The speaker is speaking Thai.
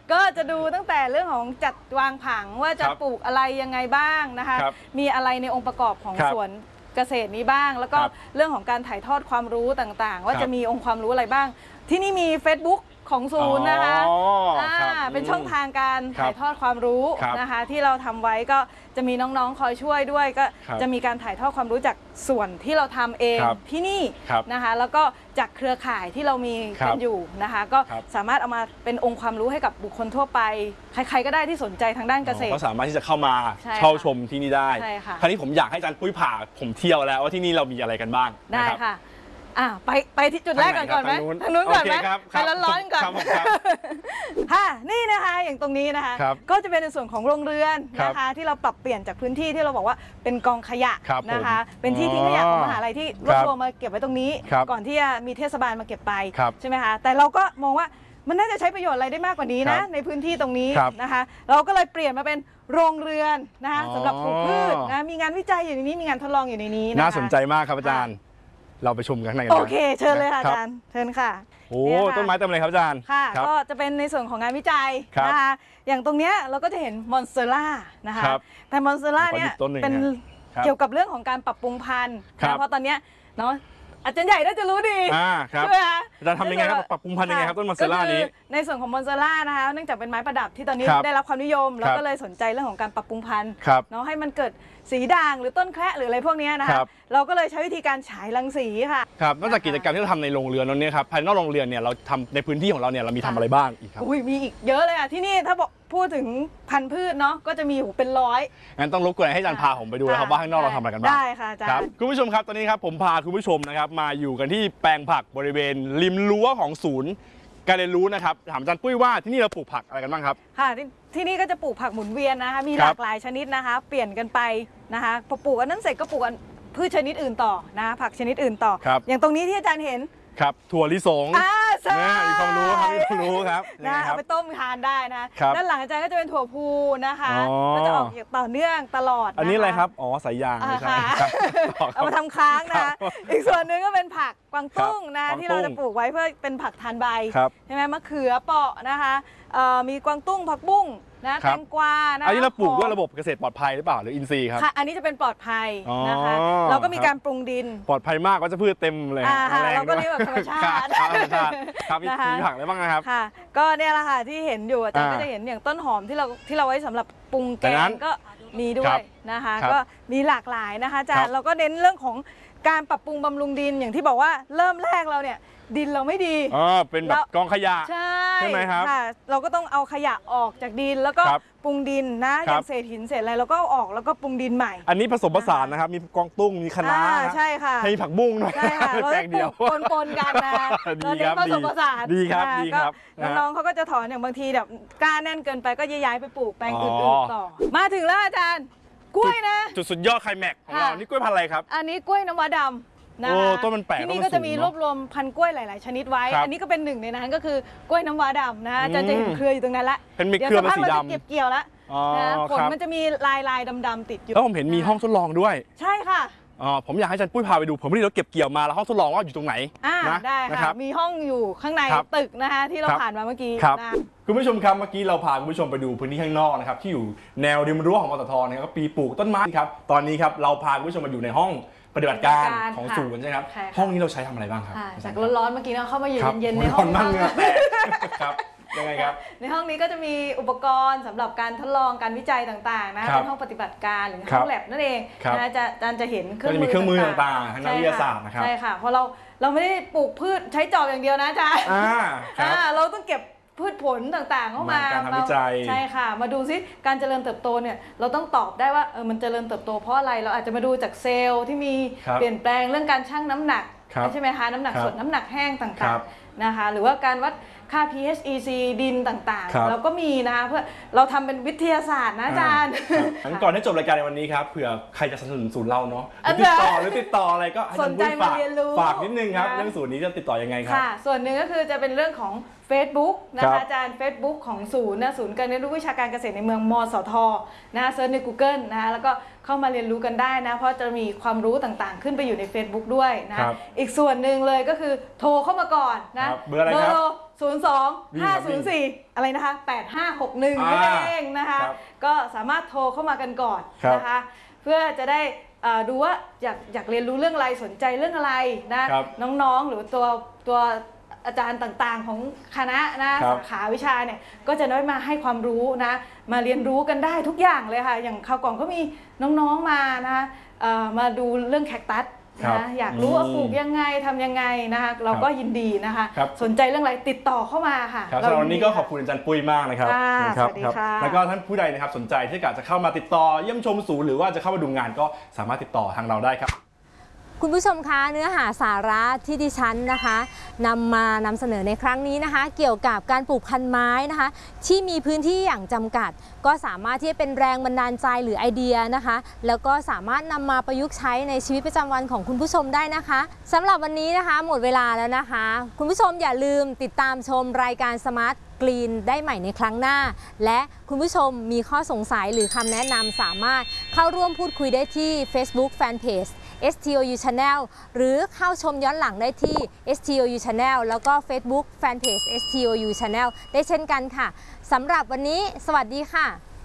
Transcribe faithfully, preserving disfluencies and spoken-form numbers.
ก็จะดูตั้งแต่เรื่องของจัดวางผังว่าจะปลูกอะไรยังไงบ้างนะคะมีอะไรในองค์ประกอบของสวนเกษตรนี้บ้างแล้วก็เรื่องของการถ่ายทอดความรู้ต่างๆว่าจะมีองค์ความรู้อะไรบ้างที่นี่มี Facebook ของศูนย์นะคะเป็นช่องทางการถ่ายทอดความรู้นะคะที่เราทำไว้ก็จะมีน้องๆคอยช่วยด้วยก็จะมีการถ่ายทอดความรู้จากส่วนที่เราทำเองที่นี่นะคะแล้วก็จากเครือข่ายที่เรามีกันอยู่นะคะก็สามารถเอามาเป็นองค์ความรู้ให้กับบุคคลทั่วไปใครๆก็ได้ที่สนใจทางด้านเกษตรก็สามารถที่จะเข้ามาเข้าชมที่นี่ได้คราวนี้ผมอยากให้อาจารย์ปุ้ยผ่าผมเที่ยวแล้วว่าที่นี่เรามีอะไรกันบ้างได้ค่ะอ่าไปไปที่จุดแรกก่อนก่อนไหมทางนู้นก่อนไหมไปร้อนๆก่อนค่ะนี่นะคะอย่างตรงนี้นะคะก็จะเป็นในส่วนของโรงเรือนนะคะที่เราปรับเปลี่ยนจากพื้นที่ที่เราบอกว่าเป็นกองขยะนะคะเป็นที่ทิ้งขยะของมหาลัยที่รวบรวมมาเก็บไว้ตรงนี้ก่อนที่จะมีเทศบาลมาเก็บไปใช่ไหมคะแต่เราก็มองว่ามันน่าจะใช้ประโยชน์อะไรได้มากกว่านี้นะในพื้นที่ตรงนี้นะคะเราก็เลยเปลี่ยนมาเป็นโรงเรือนนะคะสำหรับปลูกพืชนะมีงานวิจัยอยู่ในนี้มีงานทดลองอยู่ในนี้น่าสนใจมากครับอาจารย์เราไปชมกันข้างในกันโอเคเชิญเลยค่ะอาจารย์เชิญค่ะโอ้ต้นไม้เต็มเลยครับอาจารย์ค่ะก็จะเป็นในส่วนของงานวิจัยนะคะอย่างตรงเนี้ยเราก็จะเห็นมอนสเตอร่านะคะแต่มอนสเตอร่าเนี่ยเป็นเกี่ยวกับเรื่องของการปรับปรุงพันธุ์เพราะตอนเนี้ยเนาะอาจารย์ใหญ่น่าจะรู้ดีใช่ไหมคะจะทำยังไงครับปรับปรุงพันธุ์ยังไงครับต้นมอนสเตอร่านี้ในส่วนของมอนสเตอร่านะคะเนื่องจากเป็นไม้ประดับที่ตอนนี้ได้รับความนิยมเราก็เลยสนใจเรื่องของการปรับปรุงพันธุ์เนาะให้มันเกิดสีด่างหรือต้นแคระหรืออะไรพวกนี้นะคะเราก็เลยใช้วิธีการฉายรังสีค่ะครับนอกจากกิจกรรมที่เราทำในโรงเรือนนั้นเนี่ยครับภายนอกโรงเรือนเนี่ยเราทำในพื้นที่ของเราเนี่ยเรามีทำอะไรบ้างอีกครับอุ้ยมีอีกเยอะเลยอ่ะที่นี่ถ้าบอกพูดถึงพันธุ์พืชเนาะก็จะมีอยู่เป็นร้อยงั้นต้องรบกวนให้อาจารย์พาผมไปดูนะครับว่าข้างนอกเราทำอะไรกันบ้างได้ค่ะอาจารย์คุณผู้ชมครับตอนนี้ครับผมพาคุณผู้ชมนะครับมาอยู่กันที่แปลงผักบริเวณริมรั้วของศูนย์การเรียนรู้นะครับถามอาจารย์ปุ้ยว่าที่นี่เราปลูกผักอะไรกันบ้างครับค่ะที่นี่ก็จะปลูกผักหมุนเวียนนะคะมีหลากหลายชนิดนะคะเปลี่ยนกันไปนะคะพอปลูกอันนั้นเสร็จก็ปลูกพืชชนิดอื่นต่อนะผักชนิดอื่นต่ออย่างตรงนี้ที่อาจารย์เห็นครับถั่วลิสงอ่าใช่มีความรู้ครับมีความรู้ครับนะเอาไปต้มทานได้นะด้านหลังอาจารย์ก็จะเป็นถั่วพูนะคะก็จะออกต่อเนื่องตลอดอันนี้อะไรครับอ๋อสายยางไม่ใช่เอามาทำค้างนะอีกส่วนหนึ่งก็เป็นผักกวางตุ้งนะที่เราจะปลูกไว้เพื่อเป็นผักทานใบใช่ไหมมะเขือเปาะนะคะมีกวางตุ้งผักบุ้งนะแตงกวานะอันนี้เราปลูกด้วยระบบเกษตรปลอดภัยหรือเปล่าหรืออินทรีย์ครับค่ะอันนี้จะเป็นปลอดภัยนะคะเราก็มีการปรุงดินปลอดภัยมากก็จะพืชเต็มเลยเราก็เรียกแบบธรรมชาติครับมีผักอะไรบ้างนะครับค่ะก็เนี่ยแหละค่ะที่เห็นอยู่อาจารย์ก็จะเห็นอย่างต้นหอมที่เราที่เราไว้สำหรับปรุงแกงก็มีด้วยนะคะก็มีหลากหลายนะคะอาจารย์เราก็เน้นเรื่องของการปรับปรุงบำรุงดินอย่างที่บอกว่าเริ่มแรกเราเนี่ยดินเราไม่ดีอ๋อเป็นแบบกองขยะใช่ใช่ไหมครับค่ะเราก็ต้องเอาขยะออกจากดินแล้วก็ปรุงดินนะอย่างเศษหินเศษอะไรเราก็เอาออกแล้วก็ปรุงดินใหม่อันนี้ผสมผสานนะครับมีกองตุ้งมีคะน้าใช่ค่ะมีผักบุ้งด้วยใช่ค่ะเราปลูกปนๆกันนะดีครับผสมผสานดีครับดีครับน้องๆเขาก็จะถอนอย่างบางทีแบบกล้าแน่นเกินไปก็ย้ายไปปลูกแปลงอื่นๆต่อมาถึงแล้วอาจารย์กล้วยนะจุดสุดยอดไคลแม็กซ์ของเรานี่กล้วยพันธุ์อะไรครับอันนี้กล้วยน้ำว้าดำนะคะต้นมันแปลกที่นี่ก็จะมีรวบรวมพันธุ์กล้วยหลายๆชนิดไว้อันนี้ก็เป็นหนึ่งในนั้นก็คือกล้วยน้ำว้าดำนะอาจารย์จะเห็นเครืออยู่ตรงนั้นละเป็นมีเครือสีดำเก็บเกี่ยวแล้วผลมันจะมีลายลายดำๆติดอยู่แล้วผมเห็นมีห้องทดลองด้วยใช่ค่ะอ๋อผมอยากให้อาจารย์ปุ้ยพาไปดูผมไม่ได้รถเก็บเกี่ยวมาแล้วห้องทดลองว่าอยู่ตรงไหนนะได้ค่ะมีห้องอยู่ข้างในตึกนะคะที่เราผ่านมาเมื่อกี้นะคุณผู้ชมครับเมื่อกี้เราพาคุณผู้ชมไปดูพื้นที่ข้างนอกนะครับที่อยู่แนวริมรั้วของมอเตอร์ทนะครับก็ปีปลูกต้นไม้ครับตอนนี้ครับเราพาคุณผู้ชมมาอยู่ในห้องปฏิบัติการของศูนย์ใช่ไหมครับห้องนี้เราใช้ทำอะไรบ้างครับจากร้อนๆเมื่อกี้นะเข้ามาอยู่เย็นๆในห้องร้อนมากเหงื่อแตกครับยังไงครับในห้องนี้ก็จะมีอุปกรณ์สำหรับการทดลองการวิจัยต่างๆนะเป็นห้องปฏิบัติการหรือห้องแลบนั่นเองนะจะอาจารย์จะเห็นเครื่องมือเครื่องมือต่างๆทางนักวิทยาศาสตร์นะครับใช่ค่ะเพราะเราเราไม่ได้ปลูกพืชใช้จอบอย่างเดียวนะอาจารย์เราต้องเก็บพืชผลต่างๆเข้ามาการทำวิจัยใช่ค่ะมาดูซิการเจริญเติบโตเนี่ยเราต้องตอบได้ว่าเออมันเจริญเติบโตเพราะอะไรเราอาจจะมาดูจากเซลล์ที่มีเปลี่ยนแปลงเรื่องการชั่งน้ำหนักใช่ไหมคะน้ำหนักสดน้ำหนักแห้งต่างๆนะคะหรือว่าการวัดค่า พี เอช อี ซี ดินต่างๆเราก็มีนะคะเพื่อเราทำเป็นวิทยาศาสตร์นะอาจารย์ก่อนที่จบรายการในวันนี้ครับเผื่อใครจะสนับสนุนศูนย์เราเนาะติดต่อหรือติดต่ออะไรก็สนใจมาเรียนรู้ฝากนิดนึงครับเรื่องศูนย์นี้จะติดต่อยังไงครับค่ะส่วนหนึ่งก็คือจะเป็นเรื่องของ Facebook นะคะอาจารย์ Facebook ของศูนย์นะศูนย์การเรียนรู้วิชาการเกษตรในเมืองมสทนะเซิร์ชใน Google นะแล้วก็เข้ามาเรียนรู้กันได้นะเพราะจะมีความรู้ต่างๆขึ้นไปอยู่ใน Facebook ด้วยนะอีกส่วนหนึ่งเลยก็คือโทรเข้ามาก่อนนะเบอร์อะไรครับศูนย์ สอง ห้า ศูนย์ สี่ อะไรนะคะแปดห้าหกหนึ่งนั่นเองนะคะก็สามารถโทรเข้ามากันก่อนนะคะเพื่อจะได้ดูว่าอยากอยากเรียนรู้เรื่องอะไรสนใจเรื่องอะไรนะน้องๆหรือตัวตัวอาจารย์ต่างๆของคณะนะสาขาวิชาเนี่ยก็จะได้มาให้ความรู้นะมาเรียนรู้กันได้ทุกอย่างเลยค่ะอย่างคราวก่อนก็มีน้องๆมานะมาดูเรื่องแคคตัสนะอยากรู้ว่าปลูกยังไงทำยังไงนะคะเราก็ยินดีนะคะสนใจเรื่องอะไรติดต่อเข้ามาค่ะสำหรับวันนี้ก็ขอบคุณอาจารย์ปุ้ยมากนะครับสวัสดีค่ะแล้วก็ท่านผู้ใดนะครับสนใจที่อยากจะเข้ามาติดต่อเยี่ยมชมศูนย์หรือว่าจะเข้ามาดูงานก็สามารถติดต่อทางเราได้ครับคุณผู้ชมคะเนื้อหาสาระที่ดิฉันนะคะนำมานำเสนอในครั้งนี้นะคะเกี่ยวกับการปลูกพันธุ์ไม้นะคะที่มีพื้นที่อย่างจำกัดก็สามารถที่จะเป็นแรงบันดาลใจหรือไอเดียนะคะแล้วก็สามารถนำมาประยุกต์ใช้ในชีวิตประจำวันของคุณผู้ชมได้นะคะสำหรับวันนี้นะคะหมดเวลาแล้วนะคะคุณผู้ชมอย่าลืมติดตามชมรายการ Smart Green ได้ใหม่ในครั้งหน้าและคุณผู้ชมมีข้อสงสัยหรือคำแนะนำสามารถเข้าร่วมพูดคุยได้ที่ Facebook Fanpage เอส ที โอ ยู Channel หรือเข้าชมย้อนหลังได้ที่ เอส ที โอ ยู Channel แล้วก็ Facebook Fanpage เอส ที โอ ยู Channel ได้เช่นกันค่ะสำหรับวันนี้สวัสดีค่ะ